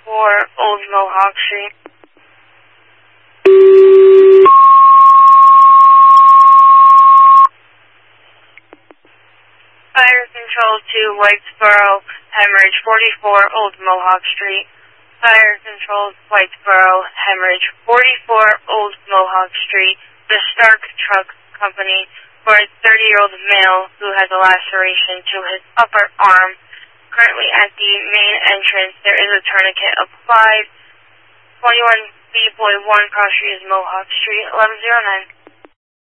Old Mohawk Street. Fire control to Whitesboro, hemorrhage 44 Old Mohawk Street. Fire control Whitesboro, hemorrhage 44 Old Mohawk Street. The Stark Truck Company for a 30-year-old male who has a laceration to his upper arm. Currently at the main entrance, there is a tourniquet applied. 21B Boy 1 Cross Street is Mohawk Street, 1109.